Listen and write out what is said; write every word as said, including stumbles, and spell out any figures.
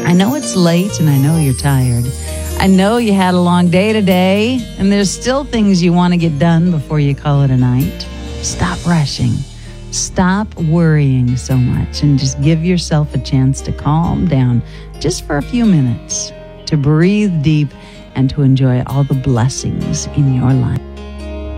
I know it's late and I know you're tired. I know you had a long day today and there's still things you want to get done before you call it a night. Stop rushing. Stop worrying so much and just give yourself a chance to calm down just for a few minutes, to breathe deep and to enjoy all the blessings in your life.